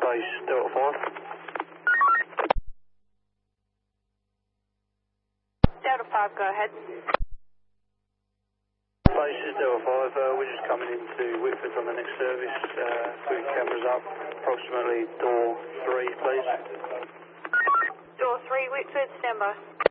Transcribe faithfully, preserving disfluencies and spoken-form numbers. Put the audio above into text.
Space Delta five. Delta five, go ahead. Space is Delta five, uh, we're just coming into Whitford on the next service, uh, putting cameras up, approximately door three, please. Door three, Whitford, stand by.